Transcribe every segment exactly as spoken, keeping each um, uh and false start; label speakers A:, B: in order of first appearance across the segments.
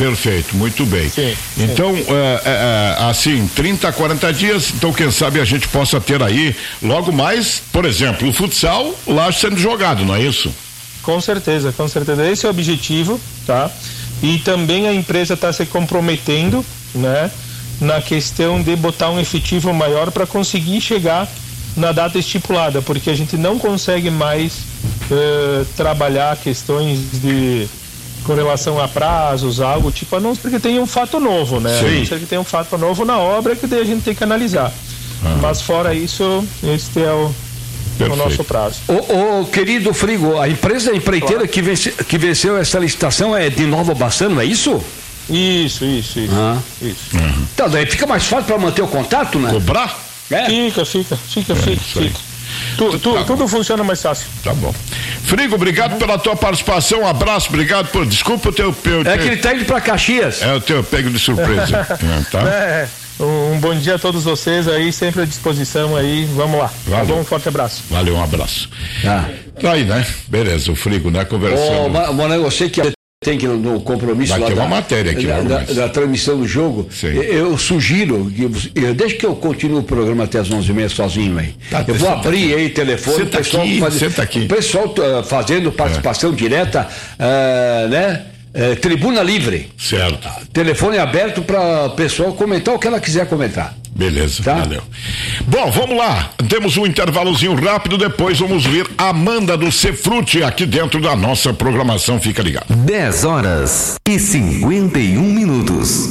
A: Perfeito, muito bem.
B: Sim,
A: então,
B: sim.
A: É, é, assim, trinta, quarenta dias, então quem sabe a gente possa ter aí, logo mais, por exemplo, o futsal lá sendo jogado, não é isso?
B: Com certeza, com certeza. Esse é o objetivo, tá? E também a empresa está se comprometendo, né, na questão de botar um efetivo maior para conseguir chegar na data estipulada, porque a gente não consegue mais uh, trabalhar questões de com relação a prazos, algo tipo, a não ser que tenha um fato novo, né?
A: Sim.
B: A não ser que tenha um fato novo na obra, que daí a gente tem que analisar. Ah. Mas fora isso, este é o, o nosso prazo.
C: Ô, ô, querido Frigo, a empresa empreiteira claro. que, vence, que venceu essa licitação é de Nova Bassano, é isso?
B: Isso, isso, isso.
C: Ah.
B: isso.
C: Uhum. Então, daí fica mais fácil para manter o contato, né?
A: Cobrar?
B: É. Fica, fica, fica, é, fica, fica. Tu, tu, tá tudo funciona mais fácil.
A: Tá bom. Frigo, obrigado uhum. pela tua participação, um abraço, obrigado por, desculpa o teu... teu
C: é que ele tá indo pra Caxias.
A: É o teu pego de surpresa. é, tá?
B: É, um, um bom dia a todos vocês aí, sempre à disposição aí, vamos lá.
A: Valeu.
B: Tá bom, um forte abraço.
A: Valeu, um abraço.
C: Ah.
A: Tá aí, né? Beleza, o Frigo, né? Conversando.
C: Ô, Mané, eu sei que tem que no compromisso
A: vai
C: lá
A: ter
C: da,
A: uma matéria aqui,
C: da, da, da transmissão do jogo. Eu, eu sugiro que eu, desde que eu continue o programa até as onze e meia sozinho aí,
A: tá,
C: eu vou abrir aí telefone,
A: o pessoal aqui, faz, aqui.
C: o pessoal uh, fazendo participação é. direta, uh, né? Uh, tribuna livre.
A: Certo.
C: Uh, telefone aberto para o pessoal comentar o que ela quiser comentar.
A: Beleza,
C: tá?
A: Valeu. Bom, vamos lá. Temos um intervalozinho rápido, depois vamos ver a Amanda do Cefrute aqui dentro da nossa programação. Fica ligado.
D: dez horas e cinquenta e um minutos.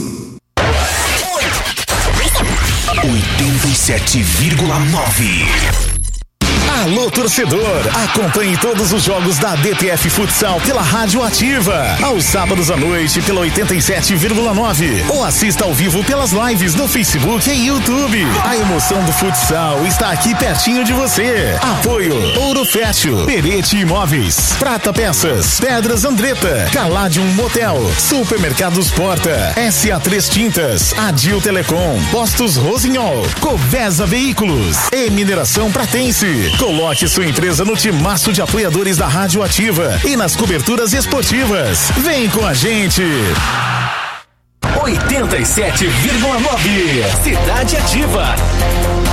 E: oitenta e sete vírgula nove. Alô, torcedor, acompanhe todos os jogos da D T F Futsal pela Rádio Ativa, aos sábados à noite pela oitenta e sete vírgula nove, ou assista ao vivo pelas lives no Facebook e YouTube. A emoção do futsal está aqui pertinho de você. Apoio Ouro Fértil, Perete Imóveis, Prata Peças, Pedras Andretta, Caladium Motel, Supermercados Porta, S A três Tintas, Adil Telecom, Postos Rosinhol, Covesa Veículos e Mineração Pratense. Coloque sua empresa no timaço de apoiadores da Rádio Ativa e nas coberturas esportivas. Vem com a gente!
D: oitenta e sete vírgula nove Cidade Ativa.